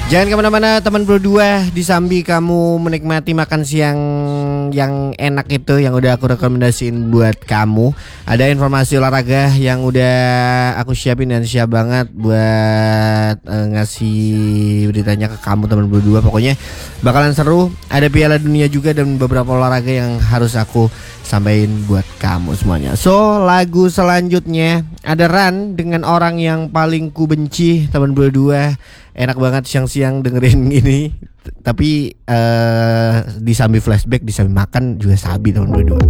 Jangan kemana-mana teman berdua. Di sambil kamu menikmati makan siang yang enak itu, yang udah aku rekomendasiin buat kamu, ada informasi olahraga yang udah aku siapin dan siap banget buat ngasih beritanya ke kamu teman berdua. Pokoknya bakalan seru. Ada Piala Dunia juga dan beberapa olahraga yang harus aku sampaikan buat kamu semuanya. So, lagu selanjutnya ada Run dengan Orang Yang Paling Ku Benci teman berdua. Enak banget siang-siang dengerin ini. Tapi disambi flashback, disambi makan juga sabi teman berdua.